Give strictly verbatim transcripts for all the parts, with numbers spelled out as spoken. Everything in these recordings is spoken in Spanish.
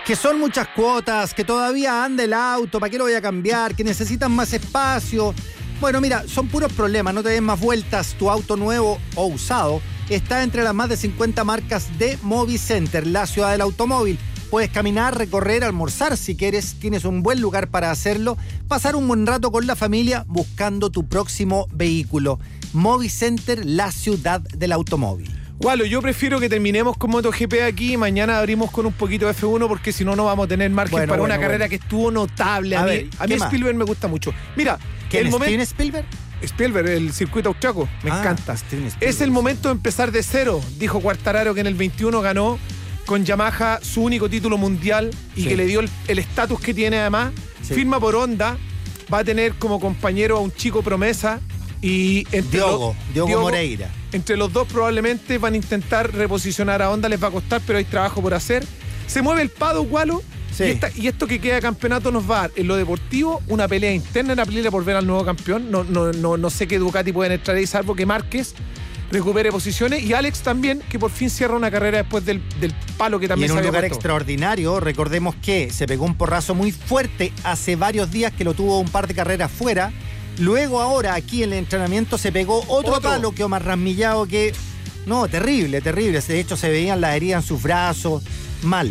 Que son muchas cuotas, que todavía anda el auto, ¿para qué lo voy a cambiar? Que necesitan más espacio. Bueno, mira, son puros problemas, no te des más vueltas. Tu auto nuevo o usado está entre las más de cincuenta marcas de Movicenter, la ciudad del automóvil. Puedes caminar, recorrer, almorzar si quieres, tienes un buen lugar para hacerlo, pasar un buen rato con la familia buscando tu próximo vehículo. Movicenter, la ciudad del automóvil. Walo, yo prefiero que terminemos con MotoGP aquí y mañana abrimos con un poquito de F uno porque si no, no vamos a tener margen bueno, para bueno, una carrera bueno. que estuvo notable. A, a mí, ver, a mí Spielberg me gusta mucho. Mira, ¿quién el es momento... Steven Spielberg? Spielberg, el circuito austriaco, me ah, encanta. Es el momento de empezar de cero, dijo Quartararo, que en el veintiuno ganó con Yamaha su único título mundial y sí. que le dio el estatus que tiene además. Sí. Firma por Honda, va a tener como compañero a un chico promesa y entre Diogo, los, Diogo, Diogo Moreira. Entre los dos probablemente van a intentar reposicionar a Honda, les va a costar, pero hay trabajo por hacer. Se mueve el paddock, Walo. Sí. Y, esta, y esto que queda de campeonato nos va a dar en lo deportivo una pelea interna en la pelea por ver al nuevo campeón. No, no, no, no sé qué Ducati pueden entrar ahí, salvo que Márquez recupere posiciones. Y Alex también, que por fin cierra una carrera después del, del palo que también y en se un había lugar puesto. Extraordinario. Recordemos que se pegó un porrazo muy fuerte hace varios días, que lo tuvo un par de carreras fuera. Luego ahora aquí en el entrenamiento se pegó otro, otro. palo que Omar Rasmillao, que no, terrible, terrible. De hecho se veían las heridas en sus brazos, mal.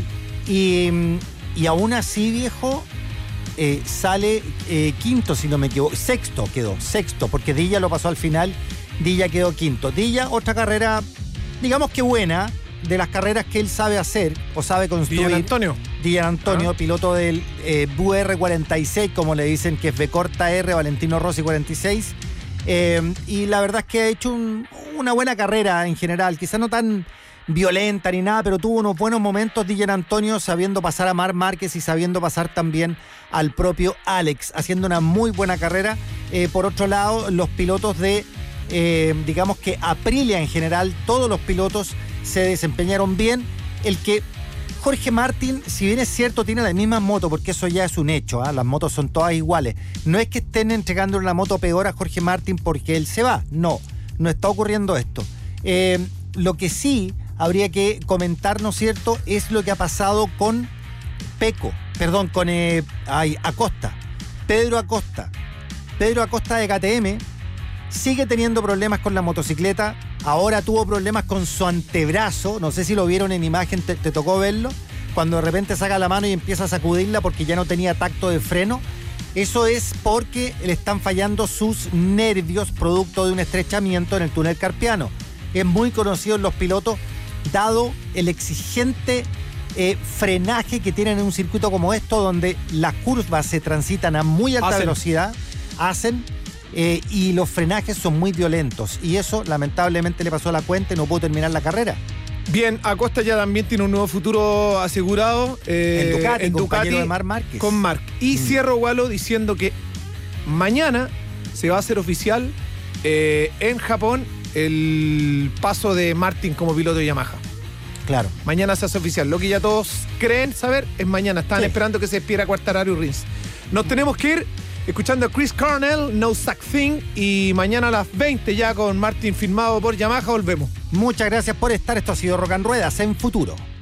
Y... Y aún así, viejo, eh, sale eh, quinto, si no me equivoco. Sexto quedó, sexto, porque Dilla lo pasó al final. Dilla quedó quinto. Dilla, otra carrera, digamos que buena, de las carreras que él sabe hacer o sabe construir. Dillan Antonio. Dillan Antonio, ah. piloto del eh, B U R cuarenta y seis, como le dicen, que es B corta R, Valentino Rossi cuarenta y seis. Eh, y la verdad es que ha hecho un, una buena carrera en general, quizás no tan violenta ni nada, pero tuvo unos buenos momentos Dillan Antonio, sabiendo pasar a Marc Márquez y sabiendo pasar también al propio Alex, haciendo una muy buena carrera. Eh, por otro lado, los pilotos de, eh, digamos que Aprilia en general, todos los pilotos se desempeñaron bien. El que Jorge Martín, si bien es cierto, tiene la misma moto, porque eso ya es un hecho, ¿eh? Las motos son todas iguales. No es que estén entregando una moto peor a Jorge Martín porque él se va, no, no está ocurriendo esto. Eh, lo que sí habría que comentar, ¿no es cierto?, es lo que ha pasado con Peco, perdón, con eh, ay, Acosta, Pedro Acosta. Pedro Acosta de K T M sigue teniendo problemas con la motocicleta, ahora tuvo problemas con su antebrazo, no sé si lo vieron en imagen, te, te tocó verlo, cuando de repente saca la mano y empieza a sacudirla porque ya no tenía tacto de freno. Eso es porque le están fallando sus nervios producto de un estrechamiento en el túnel carpiano. Es muy conocido en los pilotos, dado el exigente eh, frenaje que tienen en un circuito como esto, donde las curvas se transitan a muy alta hacen. velocidad, hacen, eh, y los frenajes son muy violentos. Y eso, lamentablemente, le pasó a la cuenta y no pudo terminar la carrera. Bien, Acosta ya también tiene un nuevo futuro asegurado eh, en Ducati, en compañero Ducati de Marc Márquez. Con Marc. Y mm. cierro, Walo, diciendo que mañana se va a hacer oficial eh, en Japón el paso de Martin como piloto de Yamaha. Claro. Mañana se hace oficial. Lo que ya todos creen saber es mañana. Estaban sí. esperando que se despidiera Quartararo y Rins. Nos tenemos que ir escuchando a Chris Cornell, No Such Thing, y mañana a las veinte ya con Martin firmado por Yamaha volvemos. Muchas gracias por estar. Esto ha sido Rock and Ruedas en Futuro.